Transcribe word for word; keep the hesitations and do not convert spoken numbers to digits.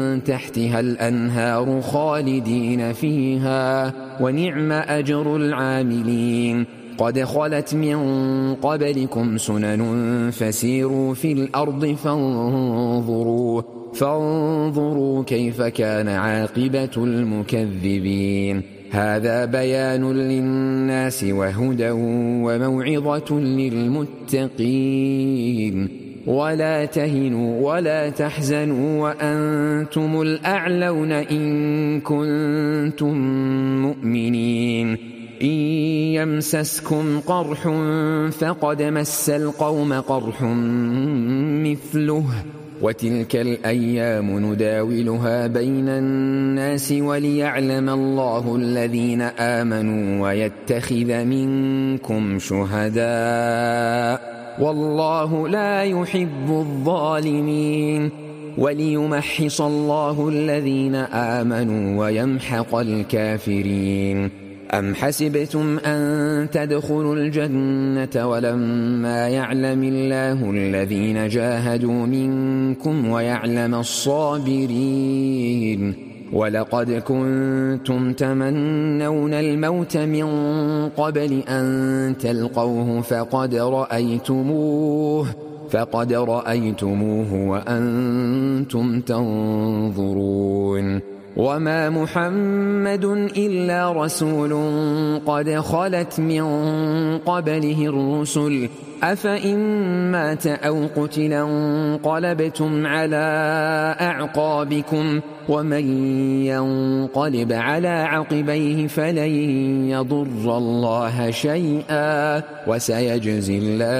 تحتها الأنهار خالدين فيها ونعم أجر العاملين. قد خلت من قبلكم سنن فسيروا في الأرض فانظروا, فانظروا كيف كان عاقبة المكذبين. هذا بيان للناس وهدى وموعظة للمتقين. ولا تهنوا ولا تحزنوا وأنتم الأعلون إن كنتم مؤمنين. إن يمسسكم قرح فقد مس القوم قرح مثله وتلك الأيام نداولها بين الناس وليعلم الله الذين آمنوا ويتخذ منكم شهداء والله لا يحب الظالمين. وليمحص الله الذين آمنوا ويمحق الكافرين. أم حسبتم أن تدخلوا الجنة ولما يعلم الله الذين جاهدوا منكم ويعلم الصابرين. ولقد كنتم تمنون الموت من قبل أن تلقوه فقد رأيتموه فقد رأيتموه وأنتم تنظرون. وما محمد إلا رسول قد خلت من قبله الرسل أفإن مات أو قتل انقلبتم على أعقابكم ومن ينقلب على عقبيه فلن يضر الله شيئا وسيجزي الله